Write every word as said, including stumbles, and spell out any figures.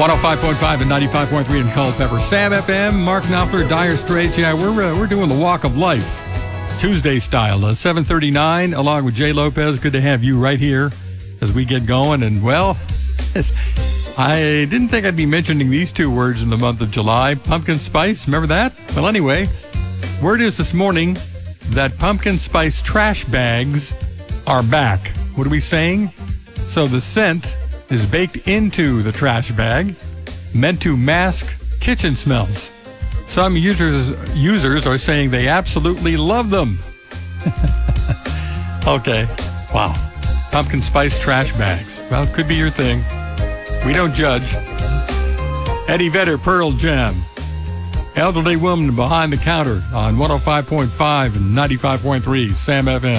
one oh five point five and ninety-five point three in Culpeper. Sam F M, Mark Knopfler, Dire Straits. Yeah, we're uh, we're doing the walk of life, Tuesday style. Uh, seven thirty-nine, along with Jay Lopez. Good to have you right here as we get going. And, well, I didn't think I'd be mentioning these two words in the month of July. Pumpkin spice, remember that? Well, anyway, word is this morning that pumpkin spice trash bags are back. What are we saying? So the scent is baked into the trash bag, meant to mask kitchen smells. Some users users are saying they absolutely love them. Okay, wow. Pumpkin spice trash bags. Well, could be your thing. We don't judge. Eddie Vedder, Pearl Jam. Elderly woman behind the counter on one oh five point five and ninety-five point three Sam F M.